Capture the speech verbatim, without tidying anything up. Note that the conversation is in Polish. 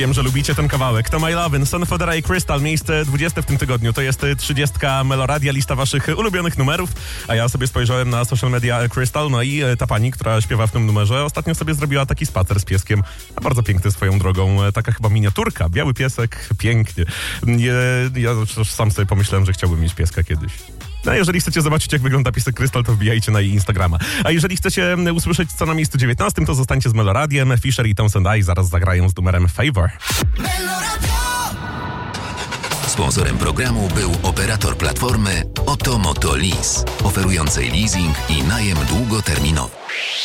Wiem, że lubicie ten kawałek. To My Lovin', Son Fodera i Crystal, miejsce dwudzieste w tym tygodniu. To jest trzydziestka Meloradia, lista waszych ulubionych numerów. A ja sobie spojrzałem na social media Crystal, no i ta pani, która śpiewa w tym numerze, ostatnio sobie zrobiła taki spacer z pieskiem. A bardzo piękny swoją drogą. Taka chyba miniaturka, biały piesek, pięknie. Ja, ja sam sobie pomyślałem, że chciałbym mieć pieska kiedyś. No, jeżeli chcecie zobaczyć, jak wygląda piesek Crystal, to wbijajcie na jej Instagrama. A jeżeli chcecie usłyszeć, co na miejscu dziewiętnastym, to zostańcie z Meloradiem. Fisher i Townsend I zaraz zagrają z numerem Favor. Sponsorem programu był operator platformy Oto Moto Lease, oferującej leasing i najem długoterminowy.